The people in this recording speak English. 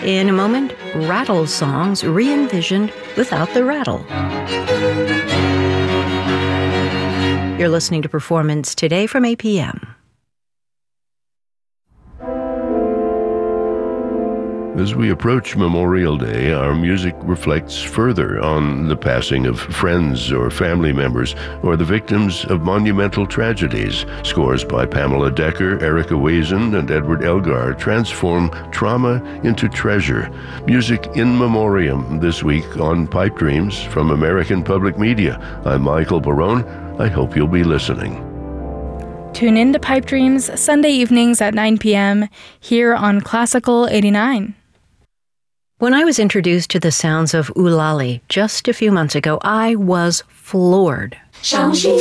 In a moment, rattle songs re-envisioned without the rattle. You're listening to Performance Today from APM. As we approach Memorial Day, our music reflects further on the passing of friends or family members or the victims of monumental tragedies. Scores by Pamela Decker, Erica Wazen, and Edward Elgar transform trauma into treasure. Music in memoriam this week on Pipe Dreams from American Public Media. I'm Michael Barone. I hope you'll be listening. Tune in to Pipe Dreams Sunday evenings at 9 p.m. here on Classical 89. When I was introduced to the sounds of Eulalie just a few months ago, I was floored.